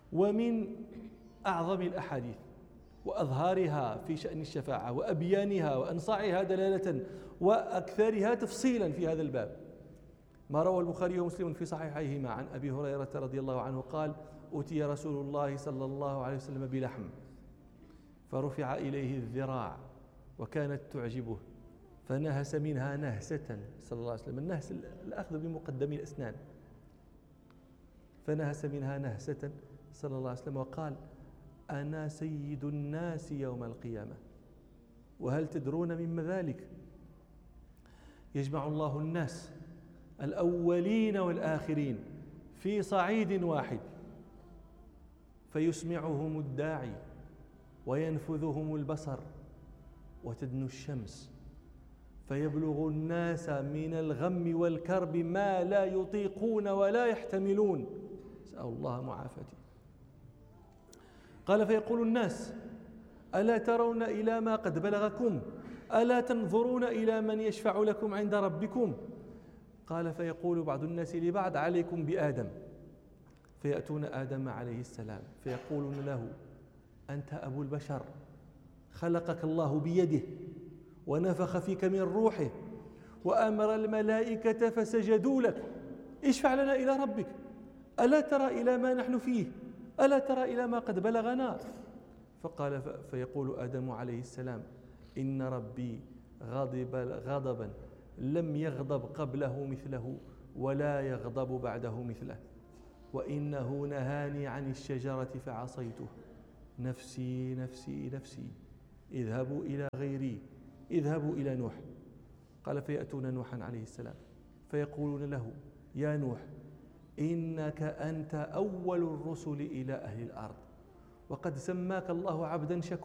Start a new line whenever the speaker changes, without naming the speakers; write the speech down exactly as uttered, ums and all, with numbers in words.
ومن أعظم الأحاديث وأظهارها في شأن الشفاعة وأبيانها وأنصعها دلالة وأكثرها تفصيلا في هذا الباب ما روى البخاري ومسلم في صحيحيهما عن أبي هريرة رضي الله عنه قال: أتي رسول الله صلى الله عليه وسلم بلحم فرفع إليه الذراع وكانت تعجبه فنهس منها نهسة صلى الله عليه وسلم. النهس الأخذ بمقدم الأسنان. فنهس منها نهسة صلى الله عليه وسلم وقال: أنا سيد الناس يوم القيامة، وهل تدرون مما ذلك؟ يجمع الله الناس الأولين والآخرين في صعيد واحد فيسمعهم الداعي وينفذهم البصر وتدنو الشمس فيبلغ الناس من الغم والكرب ما لا يطيقون ولا يحتملون، نسأل الله معافاته. قال: فيقول الناس: ألا ترون إلى ما قد بلغكم؟ ألا تنظرون إلى من يشفع لكم عند ربكم؟ قال: فيقول بعض الناس لبعض: عليكم بآدم. فيأتون آدم عليه السلام فيقولون له: أنت أبو البشر، خلقك الله بيده ونفخ فيك من روحه وأمر الملائكة فسجدوا لك، اشفع لنا إلى ربك، ألا ترى إلى ما نحن فيه؟ ألا ترى إلى ما قد بلغنا؟ فقال فيقول آدم عليه السلام: إن ربي غضب غضبا لم يغضب قبله مثله ولا يغضب بعده مثله، وإنه نهاني عن الشجرة فعصيته، نفسي نفسي نفسي، اذهبوا إلى غيري، اذهبوا إلى نوح. قال: فيأتون نوحا عليه السلام فيقولون له: يا نوح، إنك أنت أول الرسل إلى أهل الأرض، وقد سماك الله عبدا شكورا